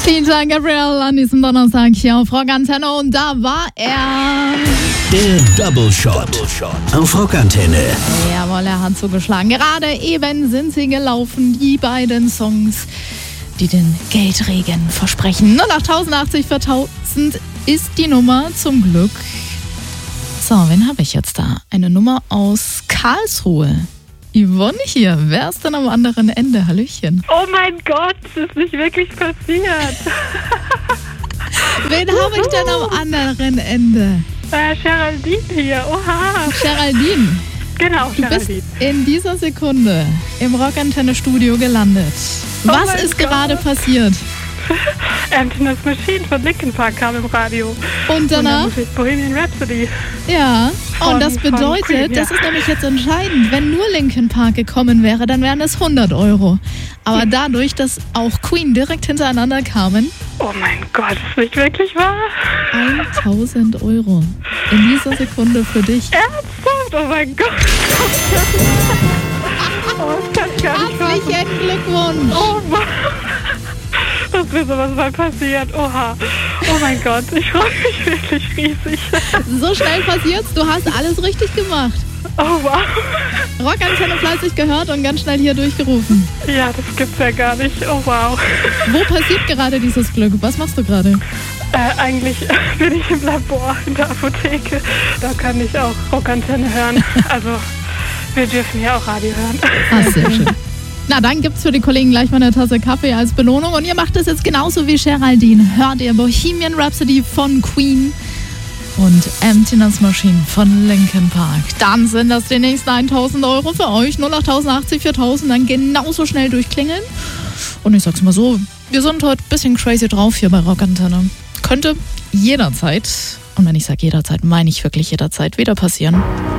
Peter Gabriel an diesem Donnerstag hier auf Rock Antenne und da war er. Der Double Shot auf Rock Antenne. Jawohl, er hat zugeschlagen. Gerade eben sind sie gelaufen, die beiden Songs, die den Geldregen versprechen. 0880 für 1000 ist die Nummer zum Glück. So, wen habe ich jetzt da? Eine Nummer aus Karlsruhe. Yvonne hier. Wer ist denn am anderen Ende? Hallöchen. Oh mein Gott, das ist nicht wirklich passiert. Wen habe ich denn am anderen Ende? Geraldine hier, oha. Geraldine. Genau, Du bist Geraldine. in dieser Sekunde im Rock Antenne Studio gelandet. Was mein ist gerade passiert? Emptiness Machine von Linkin Park kam im Radio. Und danach? Und dann Bohemian Rhapsody. Ja, und das von bedeutet, Queen, ja. das ist nämlich jetzt entscheidend, wenn nur Linkin Park gekommen wäre, dann wären es 100 Euro. Aber dadurch, dass auch Queen direkt hintereinander kamen, Oh mein Gott, ist nicht wirklich wahr? 1000 Euro in dieser Sekunde für dich. Ernsthaft? Oh mein Gott. Oh, das kann ich gar nicht fassen. Herzlichen Glückwunsch! Oh Mann. Dass mir sowas mal passiert. Oha. Oh mein Gott, ich freue mich wirklich riesig. So schnell passiert's, du hast alles richtig gemacht. Oh wow. Rock Antenne fleißig gehört und ganz schnell hier durchgerufen. Ja, das gibt's ja gar nicht. Oh wow. Wo passiert gerade dieses Glück? Was machst du gerade? Eigentlich bin ich im Labor in der Apotheke. Da kann ich auch Rockantenne hören. Also wir dürfen ja auch Radio hören. Ah, sehr schön. Na, dann gibt's für die Kollegen gleich mal eine Tasse Kaffee als Belohnung. Und ihr macht es jetzt genauso wie Geraldine. Hört ihr Bohemian Rhapsody von Queen und Emptiness Machine von Linkin Park. Dann sind das die nächsten 1000 Euro für euch. 0880 4000, dann genauso schnell durchklingeln. Und ich sag's mal so, wir sind heute ein bisschen crazy drauf hier bei Rock Antenne. Könnte jederzeit, und wenn ich sage jederzeit, meine ich wirklich jederzeit, wieder passieren.